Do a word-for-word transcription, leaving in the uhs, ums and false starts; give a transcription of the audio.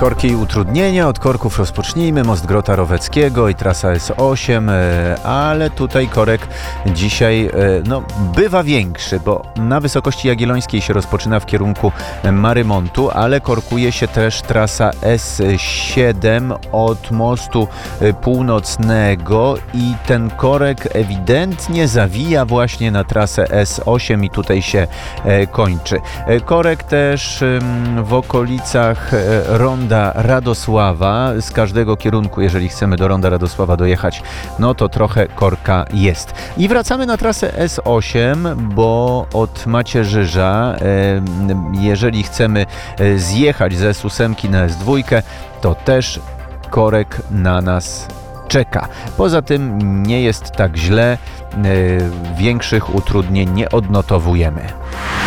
Korki i utrudnienia, od korków rozpocznijmy. Most Grota Roweckiego i trasa S osiem, ale tutaj korek dzisiaj no, bywa większy, bo na wysokości Jagiellońskiej się rozpoczyna w kierunku Marymontu, ale korkuje się też trasa S siedem od mostu północnego i ten korek ewidentnie zawija właśnie na trasę S osiem i tutaj się kończy. Korek też w okolicach ronda Radosława, z każdego kierunku, jeżeli chcemy do ronda Radosława dojechać, no to trochę korka jest. I wracamy na trasę S osiem, bo od Macierzyża, jeżeli chcemy zjechać ze S osiem na S dwa, to też korek na nas czeka. Poza tym nie jest tak źle, większych utrudnień nie odnotowujemy.